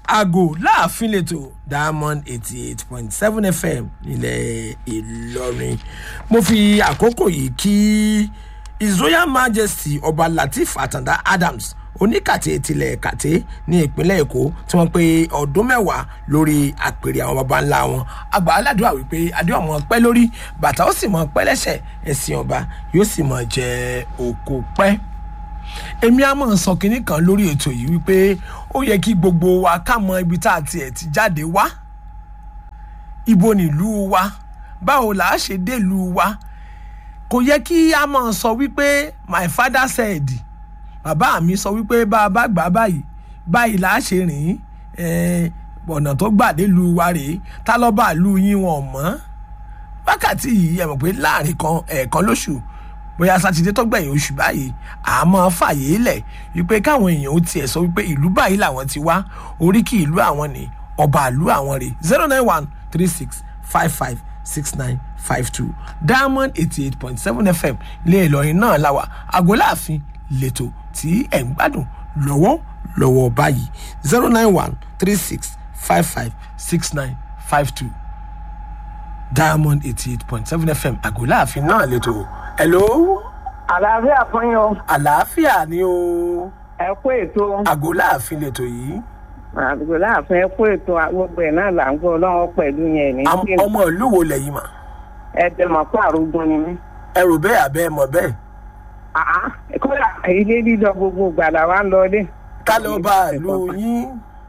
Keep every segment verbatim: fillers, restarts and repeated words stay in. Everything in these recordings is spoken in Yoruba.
Àgò láàfin lẹ́tọ̀ Diamond eighty eight point seven F M nílẹ̀ Ìlọrin. Mo fi àkókò yìí kí His Royal Majesty Ọba Lateef Àtàndá Adams oníkàtẹ́ tilẹ̀ kàtẹ́ ní ìpínlẹ̀ Èkó tí wọ́n pé ọdún mẹ́wàá lórí àpèrè àwọn baba ńlá wọn. Àgbà aládùúrà wípé adé ọmọ pẹ́ lórí bàtà ó sì mọ pẹ́ lẹ́sẹ̀ ẹ̀sìn ọba yóò sì mọ jẹ òkú pẹ́. Èmi á mọ̀ sọ kinní kan lórí ètò yìí wípé ó yẹ kí gbogbo wa ká mọ ibi tá a tiẹ̀ ti jáde wá. Ibo nílùú wa? Báwo là á ṣe délùú wa? Kò yẹ kí a mọ̀ sọ wípé my father said, bàbá mi sọ wípé bá a bá gbà báyìí báyìí là á ṣe rìn ọ̀nà tó gbà délùú wa rèé, tá lọ́ bá lù yín wọn mọ́. Wákàtí yìí ẹ mọ̀ pé láàrin kan ẹ̀ẹ̀kan lóṣù bóyá sátidé tó gbẹ̀yìn oṣù báyìí àmọ́ fàyè lẹ̀ wípé káwọn èèyàn ó tiẹ̀ sọ wípé ìlú báyìí làwọn ti wá, oríkì ìlú àwọn ni, ọba ìlú àwọn rè. zero nine one three six five five six nine five two Diamond eighty eight point seven F M lé Ìlọrin náà láwà. Àgọ́ láàfin lẹ́tọ̀ tí ẹ̀ ń gbádùn lọ́wọ́ lọ́wọ́ báyìí. zero nine one three six five five six nine five two Diamond eighty eight point seven F M Àgọ́ láàfin náà lẹ́tọ̀. Hello. Àlàáfíà fún yín o. Àlàáfíà ni o. Ẹ kú ètò. Àgọ́ láàfin lẹ́tọ̀ yìí. Àgọ́ láàfin ẹ kú ètò gbogbo ẹ̀ náà là ń gbọ́ Ọlọ́run pẹ̀lú yẹn ní. Ọmọ ìlú wo lẹ́yìn mà? Ẹ tẹ mọ̀ pé àrògùn ni mí. Ẹ rò bẹ́ẹ̀ àbẹ́ ẹ mọ̀ bẹ́ẹ̀? Àá kódà ilé lílọ gbogbo gbàdá wa ń lọ dé. Ká ló bá ìlú yín?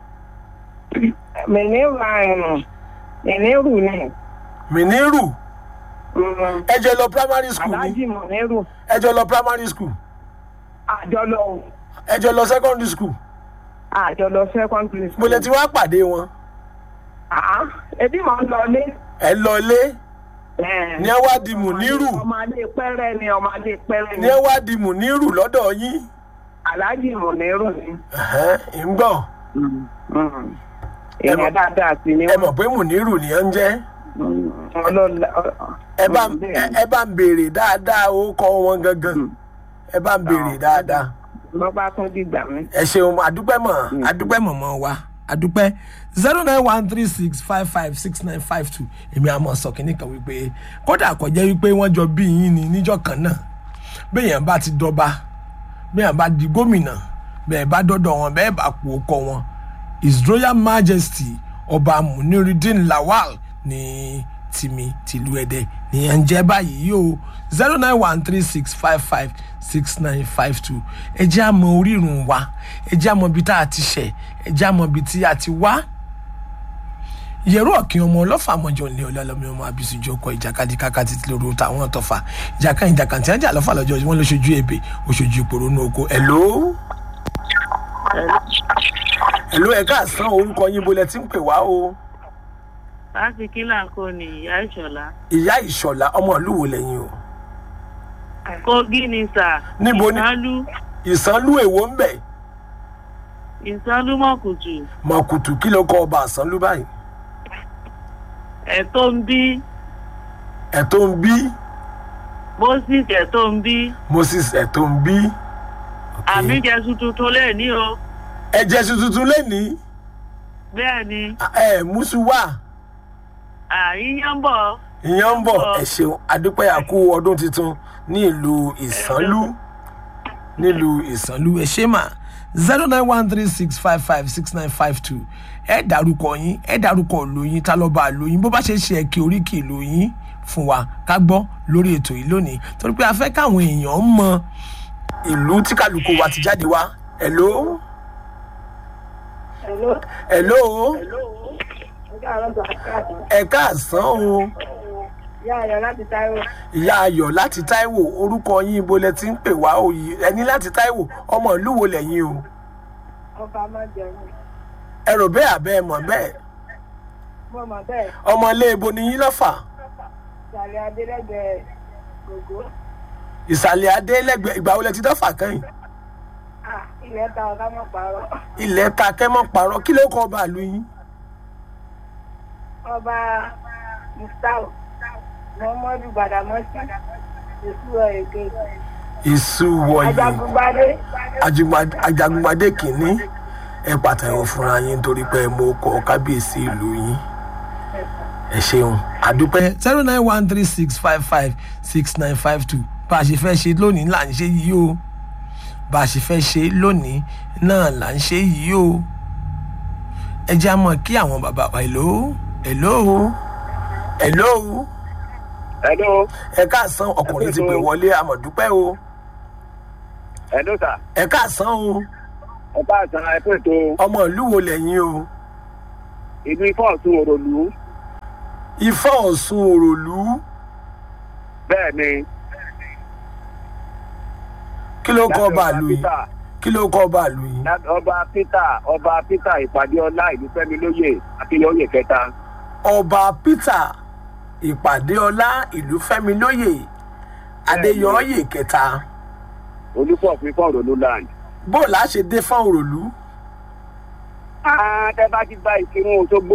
Mìnírù àrùn Mìnírù ni. Mìnírù? Ẹ jẹ́ lọ primary school ni? Aláàjì Mìnírù. Ẹ jẹ́ lọ primary school? Àjọlọ. Ẹ jẹ́ lọ secondary school? Àjọlọ secondary school. Mo lè ti wá pàdé wọn. Àá ebi mọ̀ ń lọ lé. Ẹ lọ lé? Ní ẹ wá di Mùnírù? Ọmọ alẹ́ pẹ́rẹ́ ni ọmọ alẹ́ pẹ́rẹ́ ni. Ní ẹ wá di Mùnírù lọ́dọ̀ yín? Aláàjì Mìnírù ni. Ẹ ń gbọ́. Èèyàn dáadáa sí ni ẹ mọ̀ pé Mùnírù ni ẹ ń jẹ́. ẹ bá ẹ bá ń béèrè dáadáa ó kọ wọn gangan, ẹ bá ń béèrè dáadáa. Mo bá tún dìgbà mi. Ẹ ṣeun adúpẹ́ mọ̀ adúpẹ́ mọ̀ mọ́ wa adúpẹ́. zero nine one three six five five six nine five two èmi àmọ́ sọ kínní kan wípé kódà kò jẹ́ wípé wọ́n jọ bí yín ni níjọ́ kan náà béèyàn bá ti dọ́ba béèyàn bá di gómìnà bẹ́ẹ̀ bá dọ́dọ̀ wọn bẹ́ẹ̀ bá kú ọkọ wọn. His Royal Majesty Ọba Muniruddin Lawal ní tìmí tìlú Ẹdẹ ní ẹ̀ ń jẹ́ báyìí yóò. zero nine one three six five five six nine five two ẹ jẹ́ àmọ́ orírun wa, ẹ jẹ́ àmọ́ ibi tá a ti ṣẹ̀, ẹ jẹ́ àmọ́ ibi tí a ti wá. Ìyẹ̀rú ọ̀kìn ọmọ ọlọ́fà àmọ́jọ ní ọlọ́lọ́mí ọmọ abisujú ọkọ̀ ìjàkadì káká títí lóru táwọn tọ́fà ìjàkà ìjàkà tí wọ́n jà lọ́fà lọ́jọ́ wọn ló ṣojú ebè oṣooju ìpòrò ní oko. Hello. Hello ẹ káàsán, orúkọ yín bolẹ̀ tí ń pè wá o. Láti kílà kò ní ìyá Ìṣọ̀lá. Ìyá Ìṣọ̀lá ọmọ ìlú wo lẹ́yìn o? Kogi ni sà. Níbo ni? Ìsánlú. Ìsánlú èwo ń bẹ̀? Ìsánlú Mọ̀kùtù. Mọ̀kùtù kí ló kọ ọba Ìsánlú báyìí? Ẹ̀tọ́ ń bí. Ẹ̀tọ́ ń bí. Moses ẹ̀tọ́ ń bí. Moses ẹ̀tọ́ ń bí. Àmì jẹ́sùn tuntun lẹ́ẹ̀ni o. Ẹ jẹ́sùn tuntun lẹ́ẹ̀ni? Bẹ́ẹ̀ ni. Ẹ mùsù wà. Àyíyá ń bọ̀. Ìyẹn ń bọ̀. Ẹ ṣeun adúpẹ́ àkú ọdún tuntun ní ìlú Ìsánlú. Nílùú Ìsánlú ẹ ṣé mà. zero nine one three six five five six nine five two ẹ dárúkọ yín ẹ dárúkọ ìlú yín tá ló bá ìlú yín bó bá ṣe ṣe ẹkẹ oríkì ìlú yín fún wa ká gbọ́ lórí ètò yìí lónìí torí pé a fẹ́ káwọn èèyàn mọ ìlú tí kálukú wa ti jáde wá. Hello. Hello. Hello. Ẹ káàsán o. Ìyá Ayọ̀ láti Táíwò. Ìyá Ayọ̀ láti Táíwò orúkọ yín ibo lẹ ti ń pè wá òyì ẹni láti Táíwò ọmọ ìlú wo lẹ́yìn o? Ọba Májẹ̀mú. Ẹ rò bẹ́ẹ̀ àbẹ́ ẹ mọ̀ bẹ́ẹ̀? Mo mọ̀ bẹ́ẹ̀. Ọmọ ilé ibo ni yín lọ́fà? Ìsàlẹ̀ Adélẹ́gbẹ̀ẹ́ Gògó. Ìsàlẹ̀ Adélẹ́gbẹ̀ẹ́ ìgbà wo lẹ ti dọ́fà kẹ́yìn? Ah, ilẹ̀ ta ọ̀ká mọ̀ parọ́. Ilẹ̀ ta kẹ́ mọ̀ parọ́ kí ló kọ ọba ìlú yín? Ọba Mustau. Muhammadu Badamasi. Èsúwọ̀ Èké. Ìsúwọ̀yè. Ajagungbadé. Ajagungbadé kìíní. ẹ pàtàkì fúnra yín torí pé mo kọ kábíyèsí ìlú yín ẹ ṣeun àdúpẹ́. zero nine one three six five five six nine five two bá a ṣe fẹ́ ṣe lónìí là ń ṣe yìí o bá a ṣe fẹ́ ṣe lónìí náà là ń ṣe yìí o ẹ jẹ́ àmọ́ kí àwọn bàbá wa hello hello hello hello. ẹ káàsán ọkùnrin ti pè wọlé àmọ̀dúpẹ́ o. hello sir. ẹ káàsán o. ẹ káàsán ẹ pé tó. ọmọ ìlú wo lẹ́yìn o. ìlú ifọ̀ ọ̀sùn òròlú. ifọ̀ ọ̀sùn òròlú. bẹ́ẹ̀ ni. kí ló kọ́ ọba àlù yìí kí ló kọ́ ọba àlù yìí. ọba peter ọba peter ìpàdé ọlá ìlú fẹ́mi lóye akínyẹ̀wòye kẹta. ọba peter ìpàdé ọlá ìlú fẹ́mi lóye adéyọ̀ọ́yè kẹta. olùkọ́ fún ifọ̀ òròlú land. bó o lá ṣe dé fún òròlú. tẹ́ bá ti gba ìkírun òṣogbo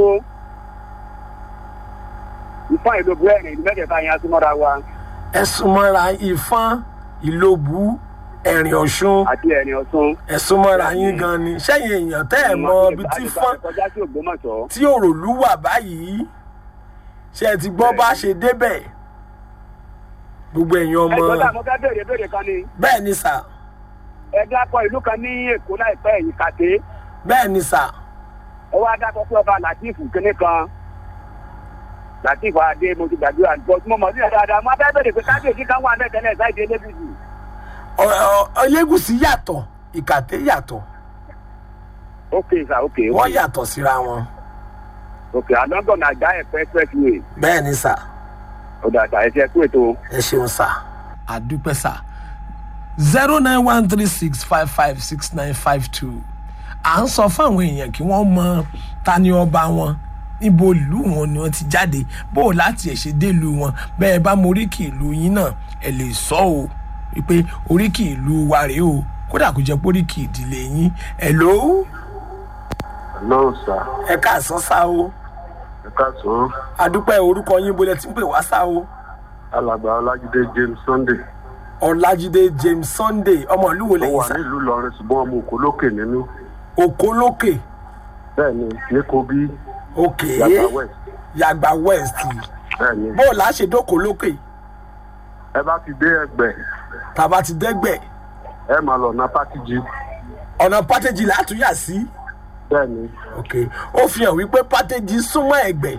ìfọ̀n ìlòbù ẹ̀rìn ìlú mẹ́tẹ̀ẹ̀ta yẹn á súnmọ́ra wa. ẹ súnmọ́ra ìfọ̀n ìlòbù ẹ̀rìn ọ̀ṣun àti ẹ̀rìn ọ̀ṣun. ẹ súnmọ́ra yín gan ni sẹ́yìn èèyàn tẹ́ ẹ̀ mọ ibi tí fọ́n tí òròlú wà báyìí ṣe ẹ ti gbọ́ bá ṣe débẹ̀ gbogbo èèyàn ọmọ. ẹ̀gbọ́n náà mo fẹ́ béèrè béèrè kan ni. bẹ́ẹ̀ ni sà. ẹ dákọ̀ ìlú kan ní èkó láìpẹ́ yìí kàté. bẹ́ẹ̀ ni sà. ẹ wá dákọ̀ pé ọba latif kínní kan latif adé mo ti gbàdúrà bọ́ tí mo mọ̀ nílẹ̀ dáadáa mo fẹ́ béèrè pé kábíyèsí kan wà mẹ́tẹ́lẹ̀ ṣáìdì elébùsì. elégùsì yàtọ̀ ìkàtẹ́ yàtọ̀. ok sà ok. wọ́n yàtọ̀ síra wọn. ok alonso naija ẹ̀fẹ́ expressway. bẹ́ẹ̀ ni sà. ọ̀dà àtà ẹ̀ṣẹ̀ kú ètò. ẹ ṣeun sà. àdúpẹ́ sà. zero nine one three six five five six nine five two à ń sọ fáwọn èèyàn kí wọ́n mọ ta ni ọba wọn níbo ìlú wọn ni wọ́n ti jáde bó o láti ẹ̀ ṣe délùú wọn bẹ́ẹ̀ bá mo oríkì ìlú yín náà ẹ lè sọ o wípé oríkì ìlú wa rèé o kódà kò jẹ́ pé oríkì ìdílé yín ẹ̀ ló. hello sir. ẹ káàsán sá o. ẹ káàsán. adúpẹ́ orúkọ yín bolẹ̀ tí ń pè wá sá o. alàgbà ọlájídé james sunday. ọlájídé james sunday ọmọ ìlú wo lẹ́yìn sá. ó wà nílùú ìlọrin ṣùgbọ́n ọmọ òkólókè nínú. òkólókè. bẹ́ẹ̀ ni ní kobi. ok yàgbà west. yàgbà west. bẹ́ẹ̀ ni. bó o là á ṣe dókòólókè. ẹ bá ti dé ẹgbẹ́. tàbá ti dẹ́gbẹ́. ẹ máa lọ ọ̀nà pátíjì. ọ̀nà pátéjì látúnyà sí. bẹ́ẹ̀ ni. ok ó fi hàn wípé pátéjì súnmọ́ ẹ̀gbẹ́.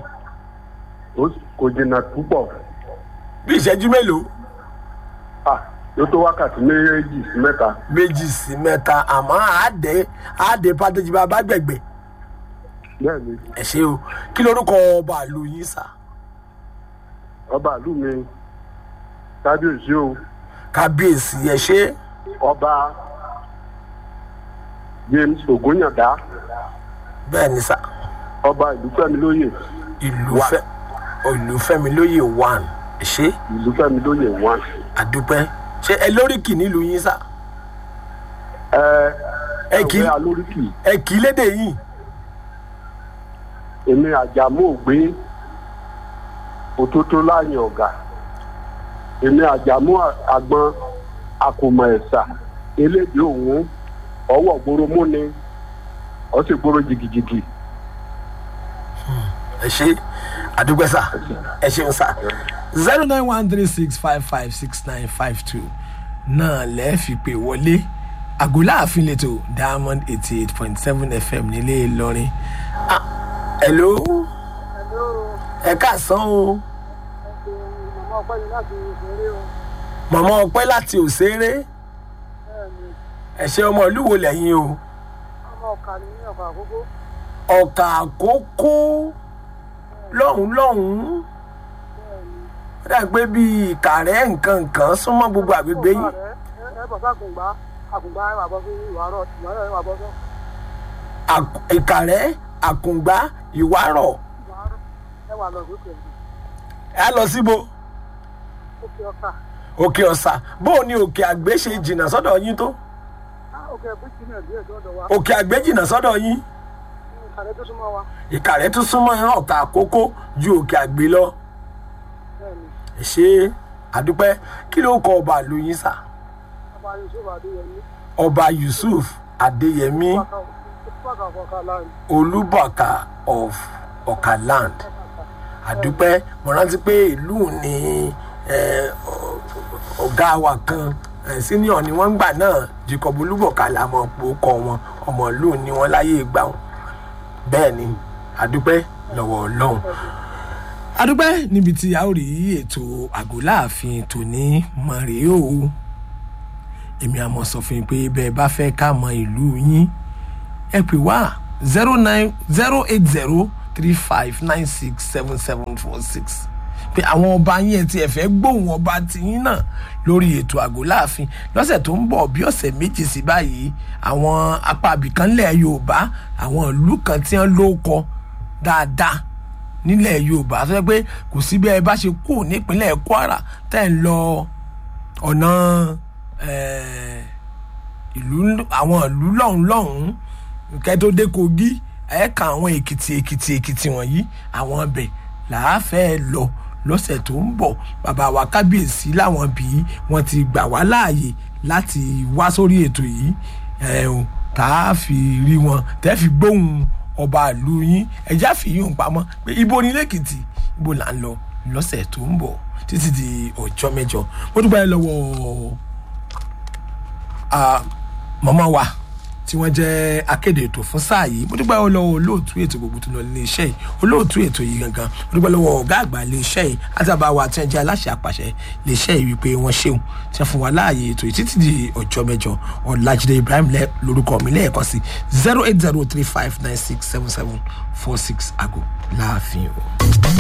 kò jìnnà púpọ̀. bí ìṣẹ́jú mélòó. ah yóò tó wákàtí méjì sí mẹ́ta. méjì sí mẹ́ta àmọ́ àádé àádé pátéjì bá bá gbẹ̀gbẹ̀. bẹ́ẹ̀ ni. ẹ ṣe o kí lorúkọ ọba ìlú yín sà. ọba ìlú mi kábíyèsí o. kábíyèsí ẹ ṣe. ọba james ogunyanda. bẹ́ẹ̀ ni sà. ọba ìlú fẹ́mi lóye. ìlú fẹ́ ìlú fẹ́mi lóye one ẹ ṣe. ìlú fẹ́mi lóye one. àdúpẹ́ ṣe ẹ lóríkì nílùú yín sà. ẹ ẹ kì í ẹ alóríkì. ẹ kì í lédè yìí. èmi àjàmú ògbé òtótó láàyè ọ̀gá. èmi àjàmú àgbọn àkùmọ̀ ẹ̀sà elédè òun ọwọ́ gbòòrò múni ọ̀sẹ̀ gbòòrò jìgìjìgì. ẹ ṣe àdúgbò sà ẹ ṣeun sà. zero nine one three six five five six nine five two náà lẹ́ẹ̀ fi pè wọlé àgọ́lá àfin lẹ́tọ̀ diamond eighty eight point seven fm nílé ìlọrin. ah hello. hello. ẹ káàsán o. màmá ọpẹ́ ni láti òṣèré o. màmá ọpẹ́ láti òṣèré. ẹ ṣe ọmọ ìlú wo lẹ́yìn o. ọmọ ọkà ní ọkà àkókò. ọkà àkókò lọ́hùn lọ́hùn. ó dà pé bíi ìkàrẹ́ nǹkan nǹkan súnmọ́ gbogbo àgbègbè yìí. ẹ bọ̀ sí àkùngbá àkùngbá ẹ wà bọ́ sí ìwárọ̀ ìwárọ̀ ẹ wà bọ́ sọ. ìkàrẹ́ àkùngbá ìwárọ̀. ẹ wà lọ sókè. ẹ lọ síbo. òkè ọkà. òkè ọ̀sà bó o ní òkè àgbé ṣe jìnnà sọ́dọ̀ yín tó. òkè àgbé jìnnà díẹ̀ sọ́dọ̀ wa. òkè àgbé jìnnà sọ́dọ̀ yín. ìkàrẹ́ tó súnmọ́ wa. ìkàrẹ́ tó súnmọ́ ọ̀kà àkókò ju òkè àgbé lọ. ẹ ṣe àdúpẹ́ kí ló kọ ọba ìlú yín sà. ọba yusuf adéyẹmí. ọba yusuf adéyẹmí. àfọkànláńdì. olúbọ̀kà of ọ̀kàland àdúpẹ́ mo rántí pé ìlú ní eh, ọ- ọ̀gá wa kan eh, senior ni wọ́n ń gbà náà jacob olúbọ̀kà làmọ̀ pò kọ wọn ọmọ ìlú ni wọ́n láyé gbà wọn bẹ́ẹ̀ ni àdúpẹ́ lọ́wọ́ ọlọ́run adúpẹ́ níbi tí a ó rí ètò àgọ́ láàfin tòní mọ̀ rèé o èmi àmọ́ sọ fún yín pé bẹ́ẹ̀ bá fẹ́ ká mọ ìlú yín ẹ pè wá zero nine zero eight zero three five nine six seven seven four six pé àwọn ọba yín ẹ ti ẹ̀ fẹ́ gbóhùn ọba tiyín náà lórí ètò àgọ́ láàfin lọ́sẹ̀ tó ń bọ̀ bí ọ̀sẹ̀ méjì sí báyìí àwọn apá abìkan lẹ̀ yorùbá àwọn ìlú kan tí wọ́n ló kọ dáadáa nílẹ̀ yorùbá tó yẹ pé kò sí bí ẹ bá ṣe kú nípínlẹ̀ kwara tẹ́ ń lọ ọ̀nà eh, ìlú àwọn ìlú lọ́hùn lọ́hùn kẹ́ tó dé kogi ẹ̀ka àwọn èkìtì èkìtì èkìtì wọ̀nyí àwọn ọbẹ̀ làáfẹ́ lọ lọ́sẹ̀ tó ń bọ̀ bàbá wa kábíyèsí láwọn bí wọ́n ti gbà wá láàyè láti wá sórí ètò yìí ẹ̀ ò tá a fi rí wọn tẹ́ fi gbóhùn ọba ìlú yín ẹ̀já fi yín pamọ́ pé ibo ní lẹ́kìtì ibo là ń lọ lọ́sẹ̀ tó ń bọ̀ títí di ọjọ́ mẹ́jọ mo dúpẹ́ lọ́wọ́ ah, màmá wa tí wọ́n jẹ́ akéde ètò fún sáà yìí mo dúpẹ́ lọ́wọ́ olóòtú ètò gbogbo tó lọ ilé iṣẹ́ yìí olóòtú ètò yìí gangan mo dúpẹ́ lọ́wọ́ ọ̀gá àgbà ilé iṣẹ́ yìí àtàbáwa tí wọ́n jẹ́ aláṣẹ àpàṣẹ ilé iṣẹ́ yìí wípé wọ́n ṣeun tí wọ́n fún wa láàyè ètò yìí títí di ọjọ́ mẹ́jọ ọ̀làjídé ibrahim lẹ lórúkọ mi lẹ́ẹ̀kan sí zero eight zero three five nine six seven seven four six àgọ́ láàfin o.